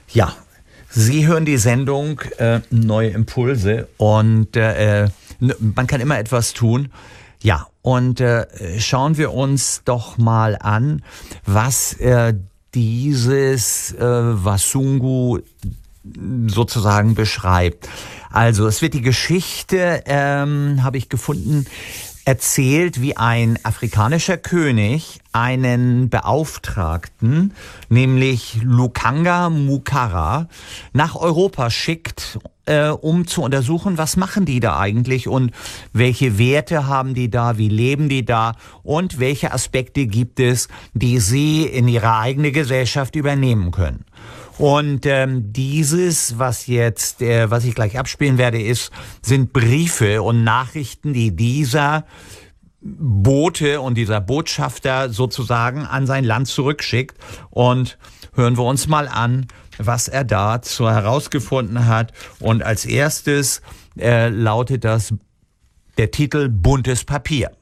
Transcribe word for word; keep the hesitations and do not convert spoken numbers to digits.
Ja, Sie hören die Sendung äh, Neue Impulse und äh, man kann immer etwas tun. Ja, und äh, schauen wir uns doch mal an, was äh, dieses äh, Wasungu sozusagen beschreibt. Also es wird die Geschichte, ähm, habe ich gefunden, erzählt, wie ein afrikanischer König einen Beauftragten, nämlich Lukanga Mukara, nach Europa schickt, äh, um zu untersuchen, was machen die da eigentlich und welche Werte haben die da, wie leben die da und welche Aspekte gibt es, die sie in ihre eigene Gesellschaft übernehmen können. Und ähm, dieses, was jetzt, äh, was ich gleich abspielen werde, ist, sind Briefe und Nachrichten, die dieser Bote und dieser Botschafter sozusagen an sein Land zurückschickt. Und hören wir uns mal an, was er dazu herausgefunden hat. Und als erstes äh, lautet das der Titel Buntes Papier.